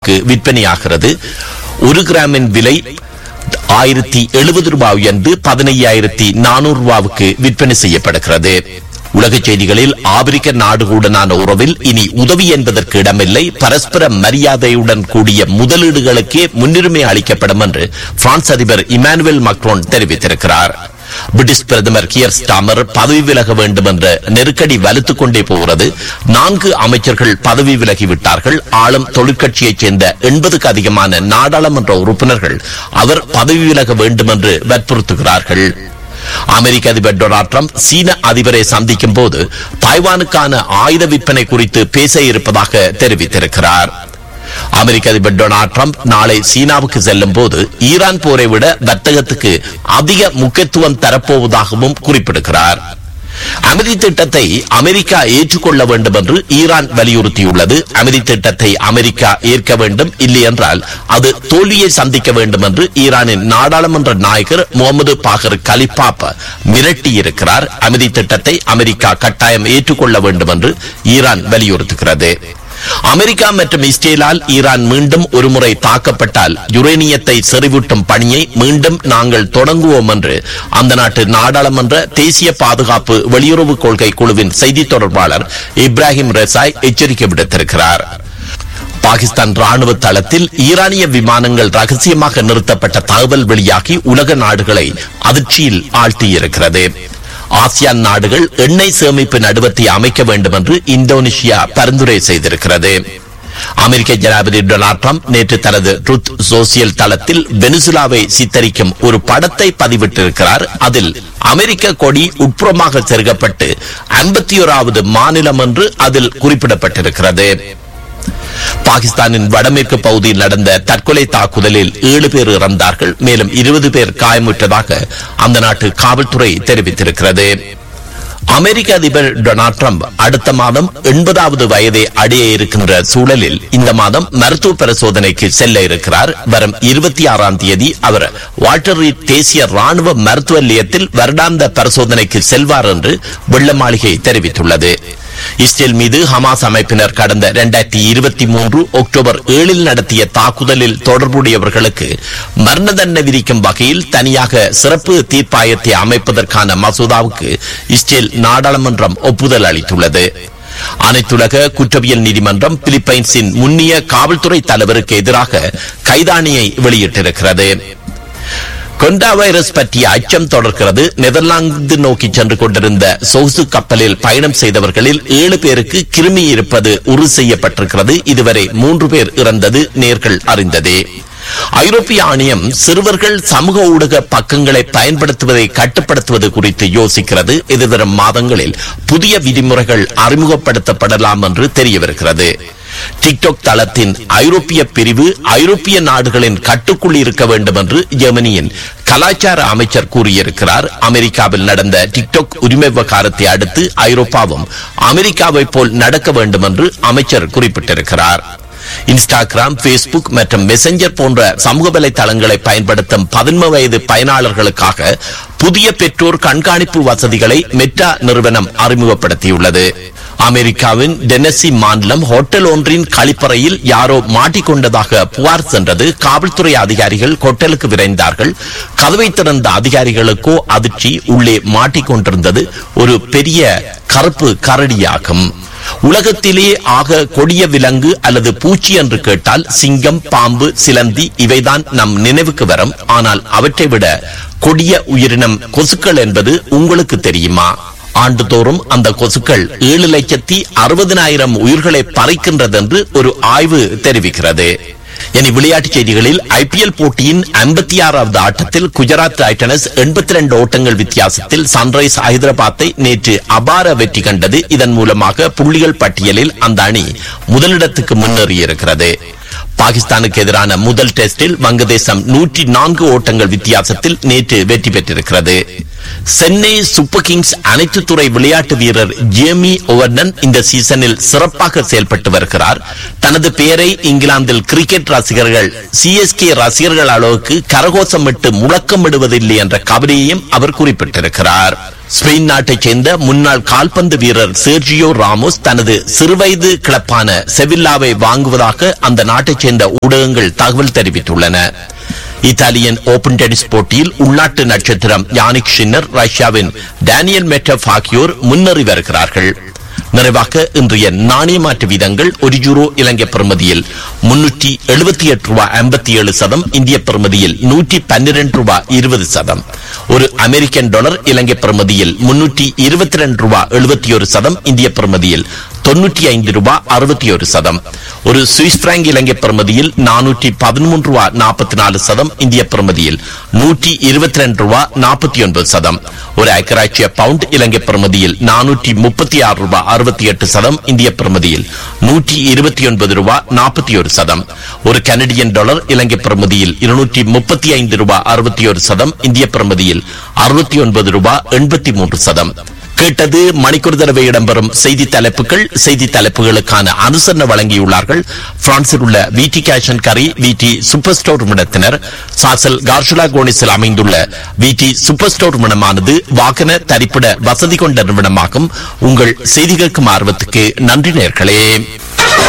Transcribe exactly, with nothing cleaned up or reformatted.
ரூபாவுக்கு விற்பனையாகிறது. ஒரு கிராமின் விலை ஆயிரத்தி எழுபது ரூபாய் உயர்ந்து பதினையாயிரத்தி நானூறு ரூபாவுக்கு விற்பனை செய்யப்படுகிறது. உலக செய்திகளில் ஆப்பிரிக்க நாடுகளுடனான உறவில் இனி உதவி என்பதற்கு இடமில்லை, பரஸ்பர மரியாதையுடன் கூடிய முதலீடுகளுக்கே முன்னுரிமை அளிக்கப்படும் என்று பிரான்ஸ் அதிபர் இமானுவேல் மக்ரோன் தெரிவித்திருக்கிறார். பிரிட்டிஷ் பிரதமர் கியர் ஸ்டாமர் பதவி விலக வேண்டும் என்ற நெருக்கடி வலுத்துக் கொண்டே போகிறது. நான்கு அமைச்சர்கள் பதவி விலகிவிட்டார்கள். ஆளும் தொழிற்கட்சியைச் சேர்ந்த எண்பதுக்கு அதிகமான நாடாளுமன்ற உறுப்பினர்கள் அவர் பதவி விலக வேண்டும் என்று வற்புறுத்துகிறார்கள். அமெரிக்க அதிபர் டொனால்ட் ட்ரம்ப் சீன அதிபரை சந்திக்கும் போது தாய்வானுக்கான ஆயுத விற்பனை குறித்து பேச இருப்பதாக தெரிவித்திருக்கிறார். அமெரிக்க அதிபர் டொனால்ட் ட்ரம்ப் நாளை சீனாவுக்கு செல்லும் போது ஈரான் போரை விட வர்த்தகத்துக்கு அதிக முக்கியத்துவம் தரப்போவதாகவும் குறிப்பிடுகிறார். அமைதி திட்டத்தை அமெரிக்கா ஏற்றுக்கொள்ள வேண்டும் என்று ஈரான் வலியுறுத்தியுள்ளது. அமைதி திட்டத்தை அமெரிக்கா ஏற்க வேண்டும், இல்லை என்றால் அது தோல்வியை சந்திக்க வேண்டும் என்று ஈரானின் நாடாளுமன்ற நாயகர் முகமது பாகர் கலிபாப் மிரட்டியிருக்கிறார். அமைதி திட்டத்தை அமெரிக்கா கட்டாயம் ஏற்றுக்கொள்ள வேண்டும் என்று ஈரான் வலியுறுத்துகிறது. அமெரிக்கா மற்றும் இஸ்ரேலால் ஈரான் மீண்டும் ஒருமுறை தாக்கப்பட்டால் யுரேனியத்தை செறிவூட்டும் பணியை மீண்டும் நாங்கள் தொடங்குவோம் என்று அந்த நாட்டு நாடாளுமன்ற தேசிய பாதுகாப்பு வெளியுறவு கொள்கை குழுவின் செய்தி தொடர்பாளர் இப்ராஹிம் ரெசாய் எச்சரிக்கை விடுத்திருக்கிறார். பாகிஸ்தான் ராணுவ தளத்தில் ஈரானிய விமானங்கள் ரகசியமாக நிறுத்தப்பட்ட தகவல் வெளியாகி உலக நாடுகளை அதிர்ச்சியில் ஆழ்த்தியிருக்கிறது. ஆசியான் நாடுகள் எண்ணெய் சேமிப்பு நடுவத்தை அமைக்க வேண்டும் என்று இந்தோனேஷியா பரிந்துரை செய்திருக்கிறது. அமெரிக்க ஜனாதிபதி டொனால்ட் ட்ரம்ப் நேற்று தனது ட்ரூத் சோசியல் தளத்தில் வெனிசுலாவை சித்தரிக்கும் ஒரு படத்தை பதிவிட்டிருக்கிறார். அதில் அமெரிக்க கொடி உட்புறமாக செருகப்பட்டு ஐம்பத்தி ஓராவது மாநிலம் என்று அதில் குறிப்பிடப்பட்டிருக்கிறது. பாகிஸ்தானின் வடமேற்கு பகுதியில் நடந்த தற்கொலை தாக்குதலில் ஏழு பேர் இறந்தார்கள், மேலும் இருபது பேர் காயமுற்றதாக அந்த நாட்டு காவல்துறை தெரிவித்திருக்கிறது. அமெரிக்க அதிபர் டொனால்ட் ட்ரம்ப் அடுத்த மாதம் எண்பதாவது வயதை அடைய இருக்கின்ற சூழலில் இந்த மாதம் மருத்துவ பரிசோதனைக்கு செல்ல இருக்கிறார். வரும் இருபத்தி ஆறாம் தேதி அவர் வால்டர் ரீட் தேசிய ராணுவ மருத்துவ நிலையத்தில் வருடாந்த பரிசோதனைக்கு செல்வார் என்று வெள்ளை மாளிகை தெரிவித்துள்ளது. இஸ்ரேல் மீது ஹமாஸ் அமைப்பினர் கடந்த இரண்டாயிரத்தி இருபத்தி மூன்று அக்டோபர் ஏழில் நடத்திய தாக்குதலில் தொடர்புடையவர்களுக்கு மரண தண்டனை விதிக்கும் வகையில் தனியாக சிறப்பு தீர்ப்பாயத்தை அமைப்பதற்கான மசோதாவுக்கு இஸ்ரேல் நாடாளுமன்றம் ஒப்புதல் அளித்துள்ளது. அனைத்துலக குற்றவியல் நீதிமன்றம் பிலிப்பைன்ஸின் முன்னிய காவல்துறை தலைவருக்கு எதிராக கைதாணியை வெளியிட்டிருக்கிறது. கொண்டா வைரஸ் பற்றிய அச்சம் தொடர்கிறது. நெதர்லாந்து நோக்கி சென்று கொண்டிருந்த சொகுசு கப்பலில் பயணம் செய்தவர்களில் ஏழு பேருக்கு கிருமி இருப்பது உறுதி செய்யப்பட்டிருக்கிறது. இதுவரை மூன்று பேர் இறந்தது நேர்கள் அறிந்ததே. ஐரோப்பிய ஆணையம் சிறுவர்கள் சமூக ஊடக பக்கங்களை பயன்படுத்துவதை கட்டுப்படுத்துவது குறித்து யோசிக்கிறது. எதிர்வரும் மாதங்களில் புதிய விதிமுறைகள் அறிமுகப்படுத்தப்படலாம் என்று தெரியவிருக்கிறது. டிக்டாக் தளத்தின் ஐரோப்பிய பிரிவு ஐரோப்பிய நாடுகளின் கட்டுக்குள் இருக்க வேண்டும் என்று ஜெர்மனியின் கலாச்சார அமைச்சர் கூறியிருக்கிறார். அமெரிக்காவில் நடந்த டிக்டாக் உரிமை விவகாரத்தை அடுத்து ஐரோப்பாவும் அமெரிக்காவை போல் நடக்க வேண்டும் என்று அமைச்சர் குறிப்பிட்டிருக்கிறார். இன்ஸ்டாகிராம், பேஸ்புக் மற்றும் மெசஞ்சர் போன்ற சமூக வலைதளங்களை பயன்படுத்தும் பதின்ம வயது பயனாளர்களுக்காக புதிய பெற்றோர் கண்காணிப்பு வசதிகளை மெட்டா நிறுவனம் அறிமுகப்படுத்தியுள்ளது. அமெரிக்காவின் டென்னசி மாநிலம் ஹோட்டல் ஒன்றின் கழிப்பறையில் யாரோ மாட்டிக்கொண்டதாக புகார் சென்றது. காவல்துறை அதிகாரிகள் ஹோட்டலுக்கு விரைந்தார்கள். கதவை திறந்த அதிகாரிகளுக்கோ அதிர்ச்சி, உள்ளே மாட்டிக்கொண்டிருந்தது ஒரு பெரிய கருப்பு கரடியாகும். உலகத்திலே ஆக கொடிய விலங்கு அல்லது பூச்சி என்று கேட்டால் சிங்கம், பாம்பு, சிலந்தி இவைதான் நம் நினைவுக்கு வரும். ஆனால் அவற்றை விட கொடிய உயிரினம் கொசுக்கள் என்பது உங்களுக்கு தெரியுமா? ஆண்டுதோறும் அந்த கொசுக்கள் ஏழு லட்சத்தி அறுபதினாயிரம் உயிர்களை பறிக்கின்றது என்று ஒரு ஆய்வு தெரிவிக்கிறது. இனி விளையாட்டுச் செய்திகளில் ஐபிஎல் போட்டியின் ஐம்பத்தி ஆறாவது ஆட்டத்தில் குஜராத் டைட்டன்ஸ் எண்பத்தி இரண்டு ஓட்டங்கள் வித்தியாசத்தில் சன்ரைஸ் ஹைதராபாத்தை நேற்று அபார வெற்றி கண்டது. இதன் மூலமாக புள்ளிகள் பட்டியலில் அந்த அணி முதலிடத்துக்கு முன்னேறியிருக்கிறது. பாகிஸ்தானுக்கு எதிரான முதல் டெஸ்டில் வங்கதேசம் நூற்றி நான்கு ஓட்டங்கள் வித்தியாசத்தில் நேற்று வெற்றி பெற்றிருக்கிறது. சென்னை சூப்பர் கிங்ஸ் அனைத்து துறை விளையாட்டு வீரர் ஜேமி ஓவர்டன் இந்த சீசனில் சிறப்பாக செயல்பட்டு வருகிறார். தனது பெயரை இங்கிலாந்தில் கிரிக்கெட் ரசிகர்கள் சிஎஸ்கே ரசிகர்கள் அளவுக்கு கரகோஷமிட்டு முழக்கமிடுவதில்லை என்ற கவலையையும் அவர் குறிப்பிட்டிருக்கிறார். ஸ்பெயின் நாட்டைச் சேர்ந்த முன்னாள் கால்பந்து வீரர் செர்ஜியோ ராமோஸ் தனது சிறுவயது கிளப்பான செவில்லாவை வாங்குவதாக அந்த நாட்டைச் சேர்ந்த ஊடகங்கள் தகவல் தெரிவித்துள்ளன. இத்தாலியன் ஓபன் டென்னிஸ் போட்டியில் உள்நாட்டு நட்சத்திரம் யானிக் ஷின்னர், ரஷ்யாவின் டேனியல் மெட்வெடேவ் ஆகியோர் முன்னேறி வருகிறார்கள். நிறைவாக இன்றைய நாணய மாற்று வீதங்கள்: ஒரு யூரோ இலங்கை பெறுமதியில் முன்னூற்றி எழுபத்தி எட்டு ரூபாய் ஐம்பத்தி ஏழு சதம், இந்திய பெறுமதியில் நூற்றி பன்னிரண்டு ரூபாய் இருபது சதம். ஒரு அமெரிக்கன் டாலர் இலங்கை பெறுமதியில் முன்னூற்றி இருபத்தி இரண்டு ரூபாய் எழுபத்தி ஒரு சதம், இந்திய பெறுமதியில் தொன்னூற்றி ஐந்து ரூபாய் அறுபத்தி ஒரு சதம். ஒரு சுவிஸ் பிராங்க் இலங்கை பெறுமதியில் நானூற்றி பதிமூன்று ரூபாய் நாற்பத்தி நாலு சதம், இந்திய பெறுமதியில் நூற்றி இருபத்தி ரெண்டு ரூபாய் நாற்பத்தி ஒன்பது சதம். ஒரு ஐக்கிய பவுண்ட் இலங்கை பெறுமதியில் நானூற்றி முப்பத்தி ஆறு ரூபாய் அறுபத்தி எட்டு சதம், இந்திய பெறுமதியில் நூற்றி இருபத்தி ஒன்பது ரூபாய் நாற்பத்தி ஒரு சதம். ஒரு கனடியன் டாலர் இலங்கை பெறுமதியில் இருநூற்றி முப்பத்தி ஐந்து ரூபாய் அறுபத்தி ஒரு சதம், இந்திய பெறுமதியில் அறுபத்தி ஒன்பது ரூபாய் எண்பத்தி மூன்று சதம். கேட்டது மணிக்கூர் தடவை இடம்பெறும் செய்தி தலைப்புகள். செய்தி தலைப்புகளுக்கான அனுசரணை வழங்கியுள்ளார்கள் பிரான்சில் உள்ள விடி கேஷ் அண்ட் கரி விடி சூப்பர் ஸ்டோர் நிறுவனத்தினர். சாசல் கார்ஷுலா கோனிஸில் அமைந்துள்ள விடி சூப்பர் ஸ்டோர் நிறுவனமானது வாகன தரிப்பிட வசதி கொண்ட நிறுவனமாகும். உங்கள் செய்தி கேட்கும் ஆர்வத்துக்கு நன்றி நேயர்களே.